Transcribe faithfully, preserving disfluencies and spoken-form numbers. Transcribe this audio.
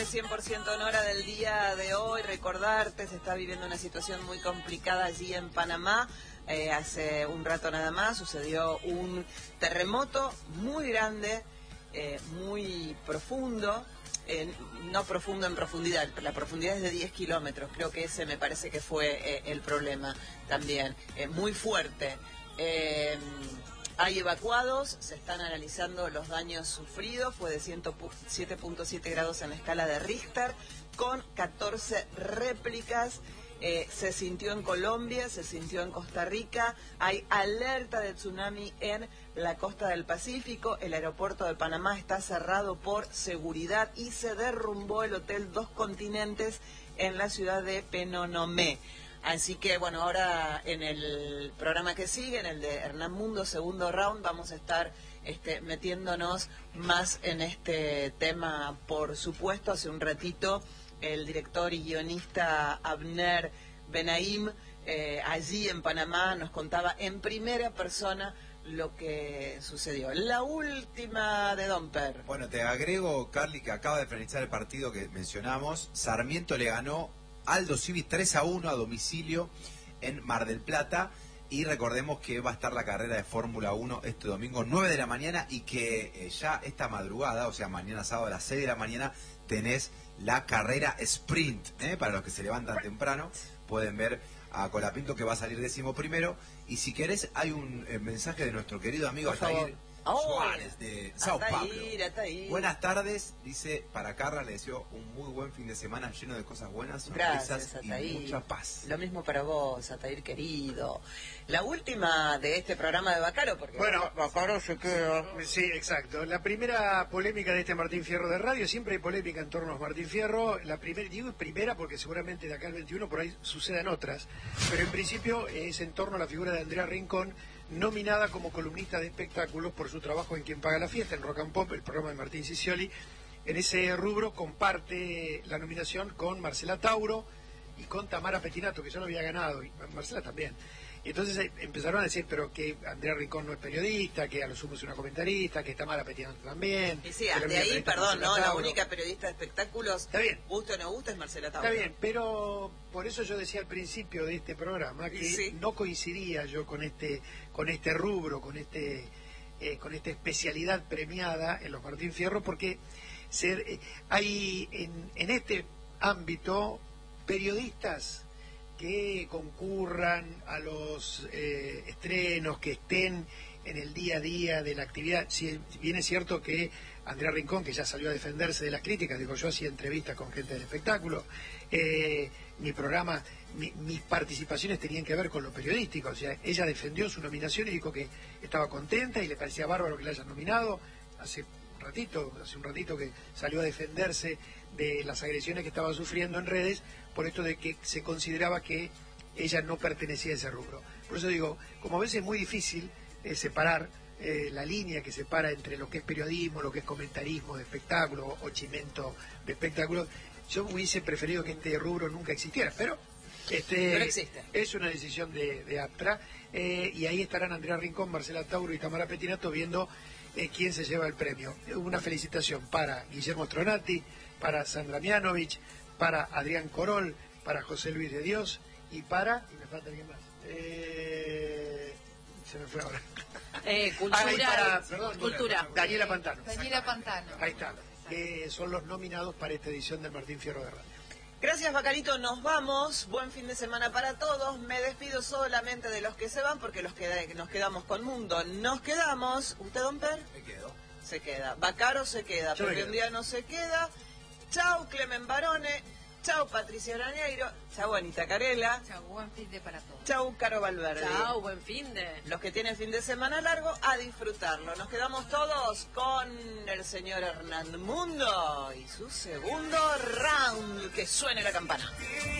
este cien por ciento en hora del día de hoy. Recordarte, se está viviendo una situación muy complicada allí en Panamá. Eh, hace un rato nada más sucedió un terremoto muy grande, eh, muy profundo. Eh, no profundo en profundidad, la profundidad es de diez kilómetros, creo que ese me parece que fue eh, el problema también, eh, muy fuerte. Eh, hay evacuados, se están analizando los daños sufridos, fue de siete punto siete grados en la escala de Richter, con catorce réplicas. Eh, se sintió en Colombia, se sintió en Costa Rica, hay alerta de tsunami en la costa del Pacífico, el aeropuerto de Panamá está cerrado por seguridad y se derrumbó el hotel Dos Continentes en la ciudad de Penonomé. Así que bueno, ahora en el programa que sigue, en el de Hernán Mundo, segundo round, vamos a estar este, metiéndonos más en este tema, por supuesto. Hace un ratito el director y guionista Abner Benaim, eh, allí en Panamá, nos contaba en primera persona lo que sucedió. La última de Domper. Bueno, te agrego, Carly, que acaba de finalizar el partido que mencionamos. Sarmiento le ganó Aldo Civi tres a uno a domicilio en Mar del Plata. Y recordemos que va a estar la carrera de Fórmula uno este domingo, nueve de la mañana, y que eh, ya esta madrugada, o sea, mañana sábado a las seis de la mañana, tenés la carrera sprint, ¿eh? Para los que se levantan temprano, pueden ver a Colapinto, que va a salir décimo primero. Y si querés, hay un eh, mensaje de nuestro querido amigo Altair oh, Suárez de Sao Altair, Paulo. Altair. Buenas tardes, dice, para Carla le deseo un muy buen fin de semana lleno de cosas buenas, Gracias, sonrisas y Altair. mucha paz. Lo mismo para vos, Altair querido. La última de este programa de Bacaro, porque bueno, Bacaro se queda. Sí, exacto. La primera polémica de este Martín Fierro de radio, siempre hay polémica en torno a Martín Fierro. La primera, digo primera porque seguramente de acá al veintiuno por ahí sucedan otras, pero en principio es en torno a la figura de Andrea Rincón, nominada como columnista de espectáculos por su trabajo en Quien Paga la Fiesta, en Rock and Pop, el programa de Martín Sicioli. En ese rubro comparte la nominación con Marcela Tauro y con Tamara Pettinato, que ya lo había ganado, y Marcela también. Y entonces eh, empezaron a decir, pero que Andrea Rincón no es periodista, que a lo sumo es una comentarista, que Tamara Pettinato también. Y sí, de ahí, perdón, no, la única periodista de espectáculos, está bien, guste o no guste, es Marcela Tauro. Está bien, pero por eso yo decía al principio de este programa que sí, no coincidía yo con este con este rubro, con este eh, con esta especialidad premiada en los Martín Fierro, porque ser, eh, hay en, en este ámbito periodistas que concurran a los eh, estrenos, que estén en el día a día de la actividad. Si bien es cierto que Andrea Rincón, que ya salió a defenderse de las críticas, digo, yo hacía entrevistas con gente del espectáculo, eh, mi programa, mi, mis participaciones tenían que ver con lo periodístico, o sea, ella defendió su nominación y dijo que estaba contenta y le parecía bárbaro que la hayan nominado. Hace un ratito, hace un ratito que salió a defenderse de las agresiones que estaba sufriendo en redes, por esto de que se consideraba que ella no pertenecía a ese rubro. Por eso digo, como a veces es muy difícil eh, separar eh, la línea que separa entre lo que es periodismo, lo que es comentarismo de espectáculo o chimento de espectáculo, yo hubiese preferido que este rubro nunca existiera, pero este pero existe. Es una decisión de, de APTRA, eh, y ahí estarán Andrea Rincón, Marcela Tauro y Tamara Pettinato viendo eh, quién se lleva el premio. Una felicitación para Guillermo Stronati, para Sandra Mianovich, para Adrián Corol, para José Luis de Dios y para... y me falta alguien más. Eh, se me fue ahora. Eh, cultura. Ah, y para, perdón, cultura. Daniela Pantano. Daniela Pantano. Ahí está. Que son los nominados para esta edición del Martín Fierro de Radio. Gracias, Bacarito, nos vamos. Buen fin de semana para todos. Me despido solamente de los que se van, porque los que nos quedamos con Mundo nos quedamos. ¿Usted, Don Per? Me quedo. Se queda. Bacaro se queda. Yo Pepe un día no se queda. Chau, Clemen Barone. Chau, Patricia Arañeiro. Chau, Anita Carela. Chau, buen fin de para todos. Chau, Caro Valverde. Chau, buen fin de. Los que tienen fin de semana largo, a disfrutarlo. Nos quedamos todos con el señor Hernán Mundo y su segundo round. Que suene la campana.